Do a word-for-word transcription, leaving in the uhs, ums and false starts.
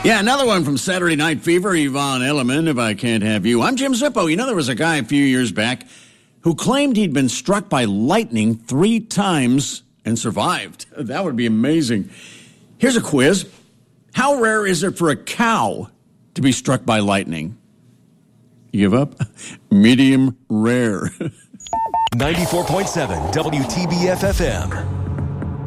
Yeah, another one from Saturday Night Fever, Yvonne Elliman, If I Can't Have You. I'm Jim Zippo. You know, there was a guy a few years back who claimed he'd been struck by lightning three times and survived. That would be amazing. Here's a quiz. How rare is it for a cow to be struck by lightning? You give up? Medium rare. ninety-four point seven W T B F F M.